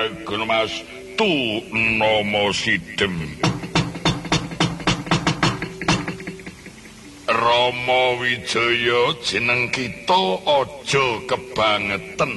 Raden Mas Tu Nomo Sidem. Rama Wijaya jeneng kita aja kebangetan.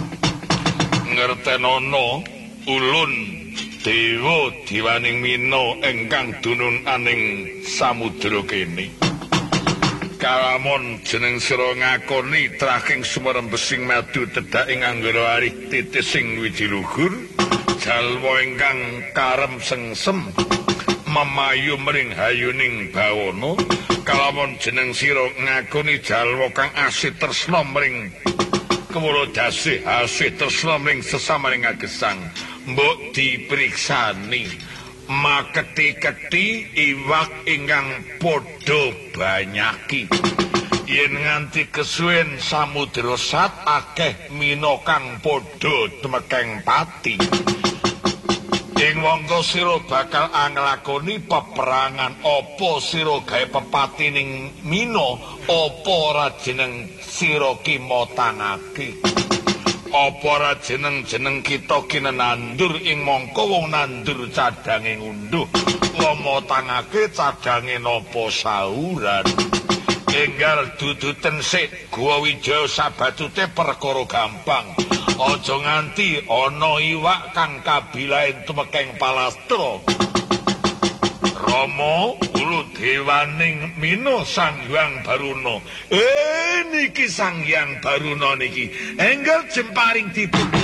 Ngertenono ulun dewa diwaning mina ingkang dunun aning samudra kene. Kalamon jeneng sira ngakoni trahing sumerembesing madu tedhak ing anggara arih titis sing wiji luhur, jalma ingkang karem sengsem memayu mring hayuning bawana. Kalamon jeneng sira ngakoni jalma kang asih tresna mring kewula dasih, asih tresna mring sesamaning agesang, mbok dipriksani maketi-keti iwak ingkang padha banyaki. Yen nganti kesuwen samudra sat akeh mina kang padha tumekeng pati. Ing mangka sira bakal anglakoni peperangan apa sira gawe pepati ning mina apa ora jeneng sira ki motangake. Apa ora jeneng-jeneng kita kinenandur ing mangka wong nandur cadange ngunduh ngomotangake cadange napa sauran. Enggal duduten sik Guwa Wijaya sabatute perkara gampang. Aja nganti ana iwak kang kabilahen tumekeng palastra. Rama ulu dewaning mina Sang Hyang Baruna. Niki Sang Hyang Baruna niki enggal jemparing dipun